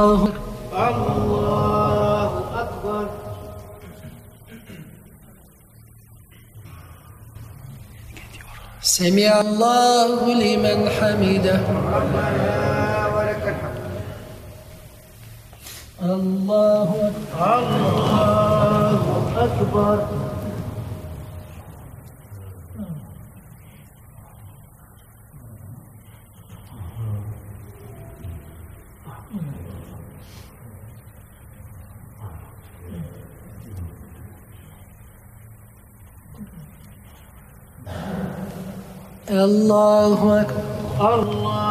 الله أكبر. سمع الله لمن حمده. ربنا ولك الحمد. الله أكبر. الله أكبر. الله أكبر. الله